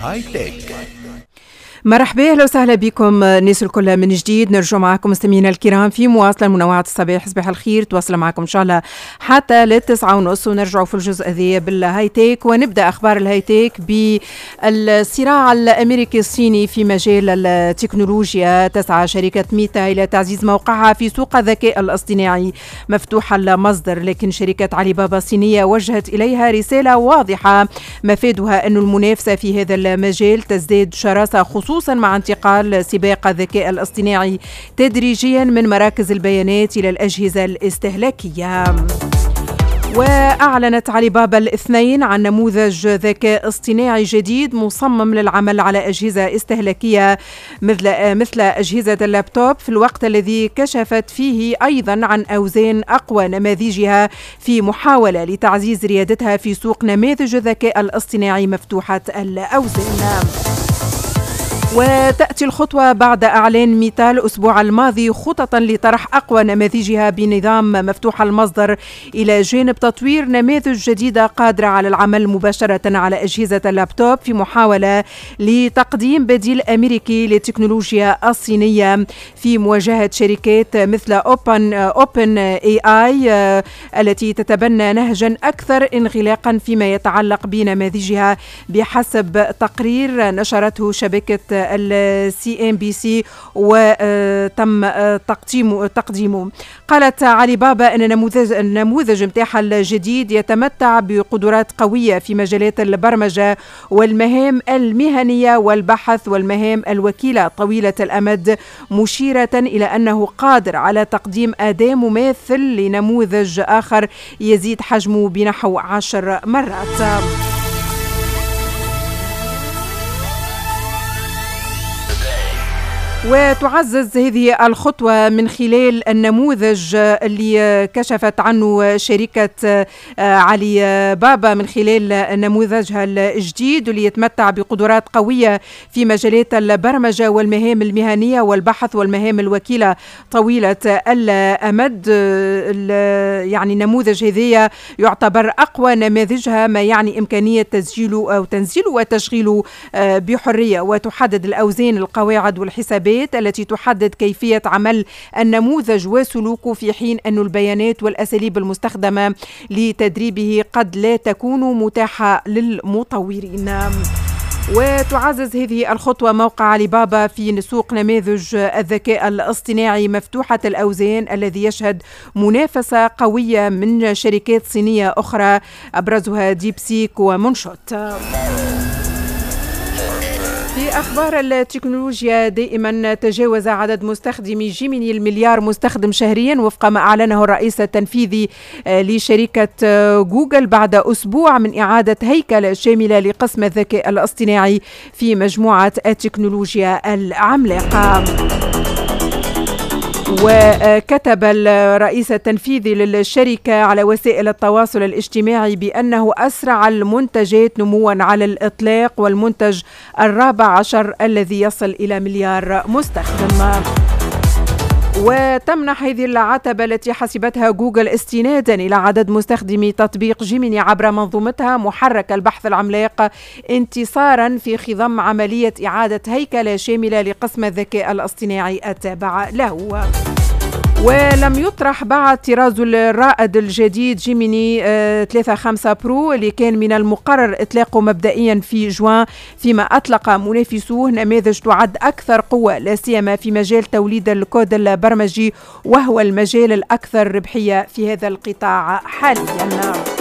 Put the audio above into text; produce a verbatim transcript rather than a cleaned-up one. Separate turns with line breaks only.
هاي تك.
مرحبا، اهلا وسهلا بكم الناس الكل من جديد. نرجع معكم مستمعينا الكرام في مواصله منوعات الصباح. صباح الخير، تواصل معكم ان شاء الله حتى للتسعة ونص، ونرجعوا في الجزء ذي بالهاي تيك. ونبدا اخبار الهاي تيك بالصراع الامريكي الصيني في مجال التكنولوجيا. تسعى شركه ميتا الى تعزيز موقعها في سوق الذكاء الاصطناعي مفتوح المصدر، لكن شركه علي بابا الصينيه وجهت اليها رساله واضحه مفادها ان المنافسه في هذا المجال تزداد شراسه، خصوصا خصوصا مع انتقال سباق الذكاء الاصطناعي تدريجيا من مراكز البيانات إلى الأجهزة الاستهلاكية. وأعلنت علي بابا الاثنين عن نموذج ذكاء اصطناعي جديد مصمم للعمل على أجهزة استهلاكية مثل مثل أجهزة اللابتوب، في الوقت الذي كشفت فيه أيضا عن أوزان أقوى نماذجها في محاولة لتعزيز ريادتها في سوق نماذج الذكاء الاصطناعي مفتوحة الأوزان. وتأتي الخطوة بعد إعلان ميتا الأسبوع الماضي خططا لطرح أقوى نماذجها بنظام مفتوح المصدر، إلى جانب تطوير نماذج جديدة قادرة على العمل مباشرة على أجهزة اللابتوب، في محاولة لتقديم بديل أمريكي للتكنولوجيا الصينية في مواجهة شركات مثل أوبن أوبن إي آي التي تتبنى نهجا أكثر انغلاقا فيما يتعلق بنماذجها، بحسب تقرير نشرته شبكة السي ام بي سي وتم تقديمه تقديمه قالت علي بابا ان نموذج النموذج متاعها الجديد يتمتع بقدرات قويه في مجالات البرمجه والمهام المهنيه والبحث والمهام الوكيله طويله الامد، مشيره الى انه قادر على تقديم اداء مماثل لنموذج اخر يزيد حجمه بنحو عشر مرات. وتعزز هذه الخطوة من خلال النموذج اللي كشفت عنه شركة علي بابا من خلال نموذجها الجديد، واللي يتمتع بقدرات قوية في مجالات البرمجة والمهام المهنية والبحث والمهام الوكيلة طويلة الأمد. يعني نموذج هذه يعتبر أقوى نماذجها، ما يعني إمكانية تسجيله أو تنزيله وتشغيله بحرية، وتحدد الأوزان القواعد والحسابات التي تحدد كيفية عمل النموذج وسلوكه، في حين أن البيانات والأساليب المستخدمة لتدريبه قد لا تكون متاحة للمطورين. وتعزز هذه الخطوة موقع علي بابا في سوق نماذج الذكاء الاصطناعي مفتوحة الأوزان الذي يشهد منافسة قوية من شركات صينية أخرى أبرزها ديب سيك ومونشوت. في أخبار التكنولوجيا، دائما تجاوز عدد مستخدمي جيميني المليار مستخدم شهريا وفق ما أعلنه الرئيس التنفيذي لشركة جوجل بعد أسبوع من إعادة هيكلة شاملة لقسم الذكاء الاصطناعي في مجموعة التكنولوجيا العملاقة. وكتب الرئيس التنفيذي للشركة على وسائل التواصل الاجتماعي بأنه أسرع المنتجات نموا على الإطلاق، والمنتج الرابع عشر الذي يصل إلى مليار مستخدم. وتمنح هذه العتبة التي حسبتها جوجل استنادا إلى عدد مستخدمي تطبيق جيميني عبر منظومتها محرك البحث العملاق انتصارا في خضم عملية إعادة هيكلة شاملة لقسم الذكاء الاصطناعي التابع له. ولم يطرح بعد طراز الرائد الجديد جيميني ثلاثة خمسة برو اللي كان من المقرر إطلاقه مبدئيا في جوان، فيما أطلق منافسوه نماذج تعد أكثر قوة لا سيما في مجال توليد الكود البرمجي، وهو المجال الأكثر ربحية في هذا القطاع حاليا.